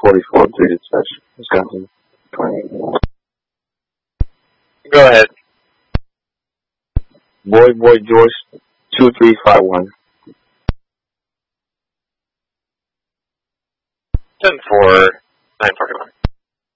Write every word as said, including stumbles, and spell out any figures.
forty-four, three dispatch, Wisconsin, twenty. Go ahead. Boy, boy, George, two three five one. ten four, nine forty-one.